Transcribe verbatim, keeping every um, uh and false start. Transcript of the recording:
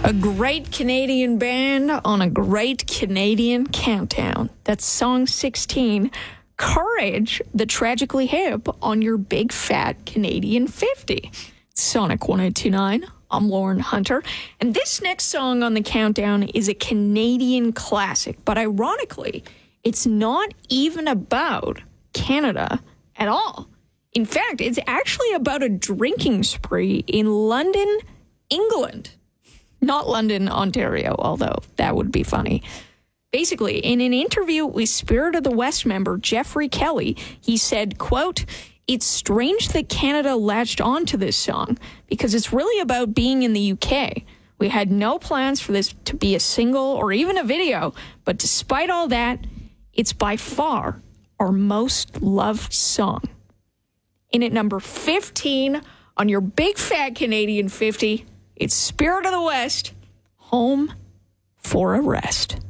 A great Canadian band on a great Canadian countdown. That's song sixteen, Courage, the Tragically Hip, on your big fat Canadian fifty. Sonic one oh two nine. I'm Lauren Hunter. And this next song on the countdown is a Canadian classic. But ironically, it's not even about Canada at all. In fact, it's actually about a drinking spree in London, England. Not London, Ontario, although that would be funny. Basically, in an interview with Spirit of the West member Jeffrey Kelly, he said, quote, "It's strange that Canada latched onto this song because it's really about being in the U K. We had no plans for this to be a single or even a video, but despite all that, it's by far our most loved song." In at number fifteen on your big fat Canadian fifty, it's Spirit of the West, Home for a Rest.